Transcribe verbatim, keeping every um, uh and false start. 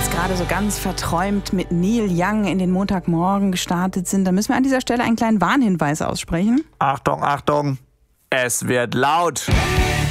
jetzt gerade so ganz verträumt mit Neil Young in den Montagmorgen gestartet sind, da müssen wir an dieser Stelle einen kleinen Warnhinweis aussprechen. Achtung, Achtung, es wird laut.